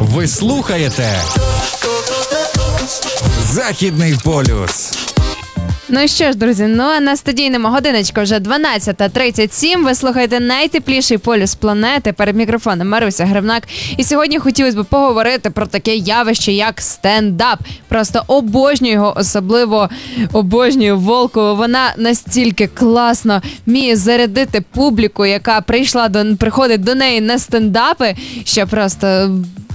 Ви слухаєте Західний полюс. Ну що ж, друзі, а на студійному годиночку вже 12:37. Ви слухаєте найтепліший полюс планети. Перед мікрофоном Маруся Гривнак. І сьогодні хотілося б поговорити про таке явище, як стендап. Просто обожнюю його, особливо обожнюю Волкову. Вона настільки класно вміє зарядити публіку, яка приходить до неї на стендапи, що просто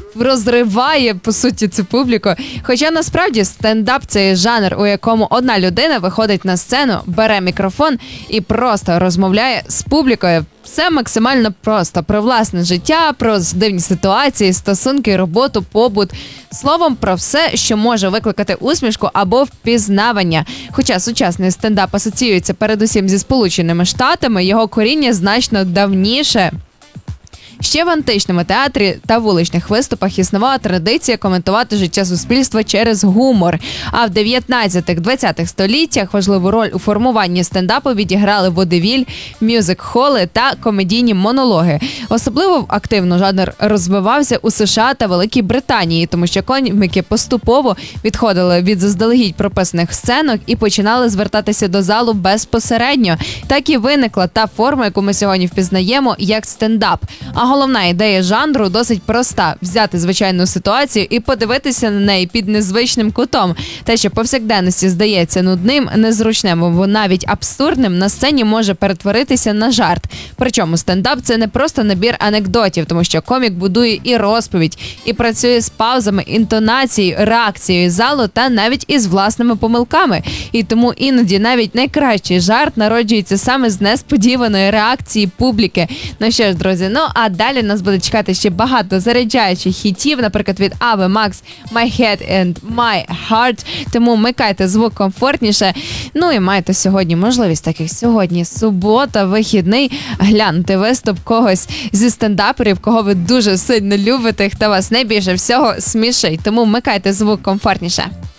розриває, по суті, цю публіку. Хоча, насправді, стендап – це жанр, у якому одна людина виходить на сцену, бере мікрофон і просто розмовляє з публікою. Все максимально просто. Про власне життя, про дивні ситуації, стосунки, роботу, побут. Словом, про все, що може викликати усмішку або впізнавання. Хоча сучасний стендап асоціюється передусім зі Сполученими Штатами, його коріння значно давніше. Ще в античному театрі та вуличних виступах існувала традиція коментувати життя суспільства через гумор. А в 19-20 століттях важливу роль у формуванні стендапу відіграли водевіль, мюзик-холи та комедійні монологи. Особливо активно жанр розвивався у США та Великій Британії, тому що коміки поступово відходили від заздалегідь прописаних сценок і починали звертатися до залу безпосередньо. Так і виникла та форма, яку ми сьогодні впізнаємо, як стендап. А головна ідея жанру досить проста – взяти звичайну ситуацію і подивитися на неї під незвичним кутом. Те, що повсякденності здається нудним, незручним або навіть абсурдним, на сцені може перетворитися на жарт. Причому стендап – це не просто набір анекдотів, тому що комік будує і розповідь, і працює з паузами, інтонацією, реакцією залу та навіть із власними помилками. І тому іноді навіть найкращий жарт народжується саме з несподіваної реакції публіки. Ну що ж, друзі, а далі нас буде чекати ще багато заряджаючих хітів, наприклад, від Ави Макс «My Head and My Heart». Тому вмикайте звук комфортніше. Ну і маєте сьогодні можливість, так як сьогодні субота, вихідний, глянути виступ когось зі стендаперів, кого ви дуже сильно любите, хто вас найбільше всього смішить. Тому вмикайте звук комфортніше.